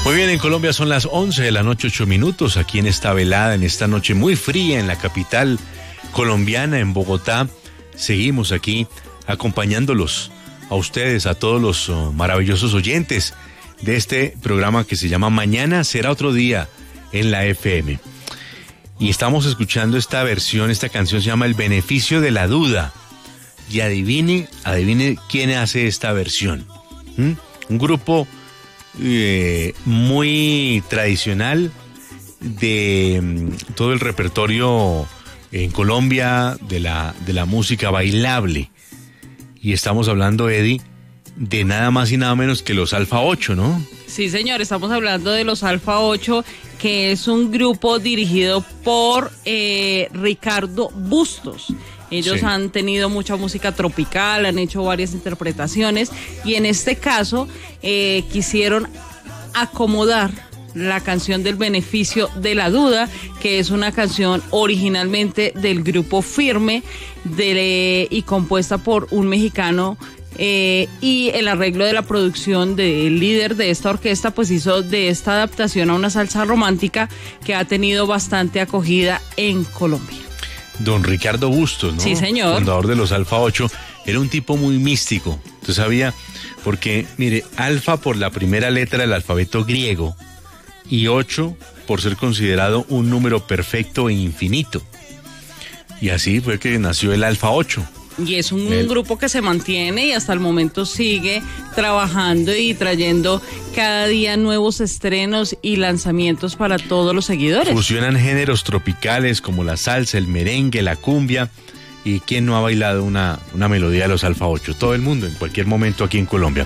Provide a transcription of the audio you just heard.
Muy bien, en Colombia son las 11 de la noche, 8 minutos, aquí en esta velada, en esta noche muy fría en la capital colombiana, en Bogotá. Seguimos aquí acompañándolos a ustedes, a todos los maravillosos oyentes de este programa que se llama Mañana será otro día en la FM. Y estamos escuchando esta versión, esta canción se llama El beneficio de la duda. Y adivine quién hace esta versión. Un grupo muy tradicional de todo el repertorio en Colombia de la música bailable. Y estamos hablando, Eddie, de nada más y nada menos que los Alfa 8, ¿no? Sí, señor, estamos hablando de los Alfa 8, que es un grupo dirigido por Ricardo Bustos. Ellos han tenido mucha música tropical, han hecho varias interpretaciones y en este caso quisieron acomodar la canción del beneficio de la duda, que es una canción originalmente del grupo Firme y compuesta por un mexicano. Y el arreglo de la producción del líder de esta orquesta pues hizo de esta adaptación a una salsa romántica que ha tenido bastante acogida en Colombia. Don Ricardo Bustos, ¿no? Sí, señor. Fundador de los Alfa 8, era un tipo muy místico. ¿Usted sabía? Porque, mire, Alfa por la primera letra del alfabeto griego y 8 por ser considerado un número perfecto e infinito. Y así fue que nació el Alfa 8. Y es un grupo que se mantiene y hasta el momento sigue trabajando y trayendo cada día nuevos estrenos y lanzamientos para todos los seguidores. Fusionan géneros tropicales como la salsa, el merengue, la cumbia. ¿Y quién no ha bailado una melodía de los Alfa 8? Todo el mundo, en cualquier momento aquí en Colombia.